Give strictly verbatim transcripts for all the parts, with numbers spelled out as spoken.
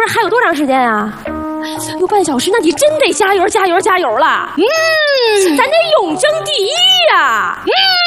还有多长时间呀？有半小时，那你真得加油加油加油了。嗯，咱得永争第一呀。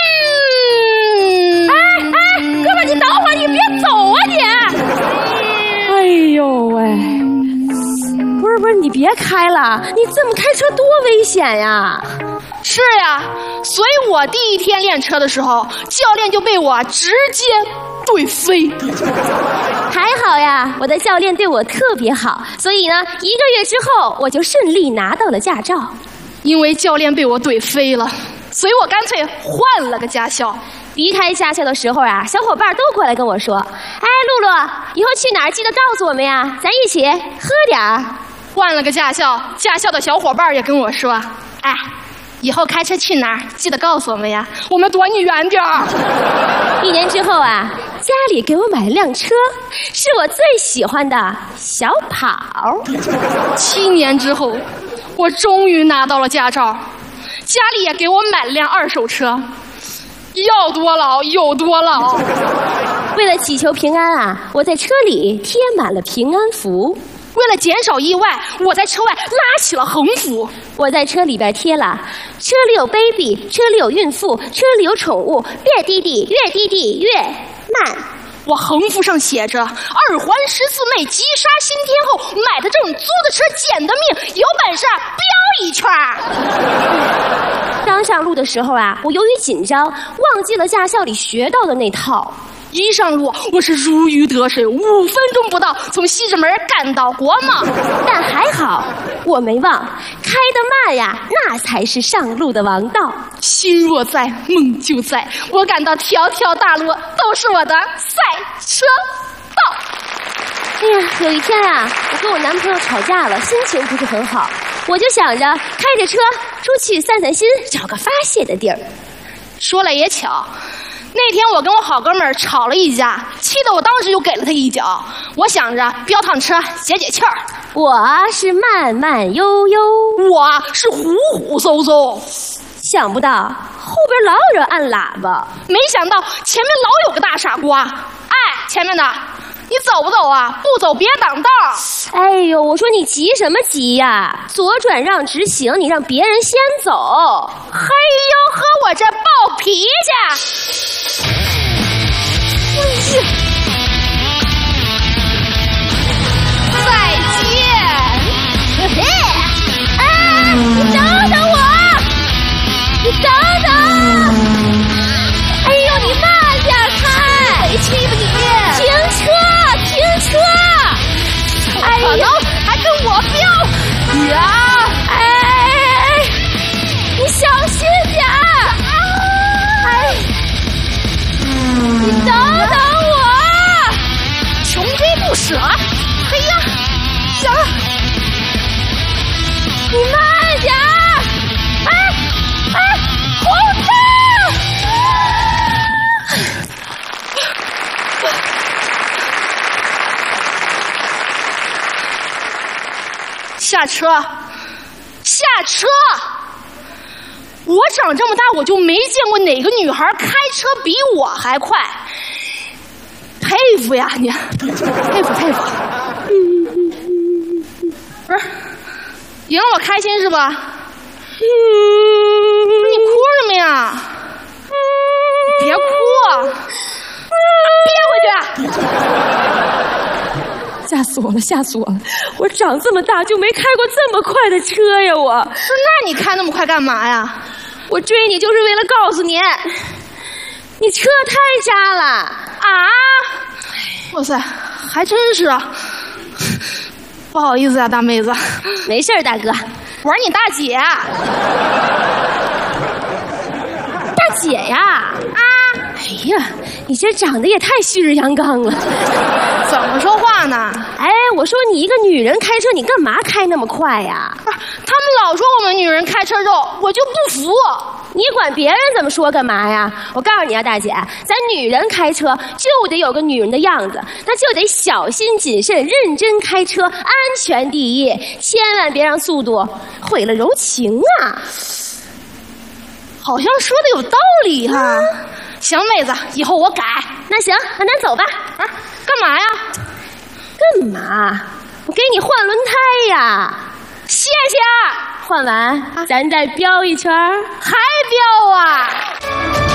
嗯，哎哎，哥们儿，你等会儿，你别走啊你！哎呦喂，不是不是，你别开了，你这么开车多危险呀！ 是呀，所以我第一天练车的时候，教练就被我直接怼飞。 还好呀，我的教练对我特别好，所以呢，一个月之后我就顺利拿到了驾照。 因为教练被我怼飞了，所以我干脆换了个驾校。 离开驾校的时候啊，小伙伴都过来跟我说：“哎，露露，以后去哪儿记得告诉我们呀，咱一起喝点儿。” 换了个驾校，驾校的小伙伴也跟我说：“哎。”以后开车去哪儿，记得告诉我们呀，我们躲你远点儿。 一年之后啊，家里给我买了辆车，是我最喜欢的小跑。 七年之后，我终于拿到了驾照，家里也给我买了辆二手车，要多老有多老。 为了祈求平安啊，我在车里贴满了平安符。 为了减少意外，我在车外拉起了横幅。 我在车里边贴了：车里有 baby， 车里有孕妇，车里有宠物，越滴滴越滴滴越慢。 我横幅上写着：二环十四妹急刹新天后，买的证，租的车，捡的命，有本事飙一圈。 刚上路的时候啊，我由于紧张，忘记了驾校里学到的那套。 一上路，我是如鱼得水，五分钟不到从西直门赶到国贸。 但还好我没忘，开得慢呀，那才是上路的王道。 心若在，梦就在。我感到条条大路都是我的赛车道。 哎呀，有一天啊，我跟我男朋友吵架了，心情不是很好，我就想着开着车出去散散心，找个发泄的地儿。 说来也巧。那天我跟我好哥们儿吵了一架，气得我当时就给了他一脚。我想着飙趟车解解气儿， 我是慢慢悠悠， 我是虎虎嗖嗖。 想不到后边老有人按喇叭， 没想到前面老有个大傻瓜。哎，前面的，你走不走啊？不走别挡道。 哎呦，我说你急什么急呀？左转让直行，你让别人先走。 嘿呦呵，我这暴脾气！哎呀，再见！ 哎，你等等我！你等等！哎呦，你慢点开！ 谁欺负你？ 停车！停车！哎呀， 还跟我飙！ 呀！哎，你小心点儿！哎，你等等我！ 穷追不舍！哎呀，呀！ 你慢点儿！哎哎，红灯！ 下车，下车！我长这么大，我就没见过哪个女孩开车比我还快，佩服呀你，佩服佩服。不是，赢了我开心是吧？嗯，你哭什么呀？别哭，憋回去。 吓死我了，吓死我了！我长这么大就没开过这么快的车呀！我， 那你开那么快干嘛呀？ 我追你就是为了告诉你，你车太渣了啊！ 哇塞，还真是啊！不好意思呀、啊，大妹子。 没事儿，大哥。 我是你大姐。 大姐呀！啊！哎呀，你这长得也太旭日阳刚了。 怎么说话呢？ 哎，我说你一个女人开车，你干嘛开那么快呀？ 不是，他们老说我们女人开车肉，我就不服。 你管别人怎么说干嘛呀？我告诉你啊，大姐，咱女人开车就得有个女人的样子，那就得小心谨慎、认真开车，安全第一，千万别让速度毁了柔情啊！ 好像说的有道理哈、啊。嗯、行，妹子，以后我改。 那行，那咱走吧。 啊，干嘛呀？ 干嘛？ 我给你换轮胎呀。 谢谢。 换完，咱再飙一圈。 还飙啊？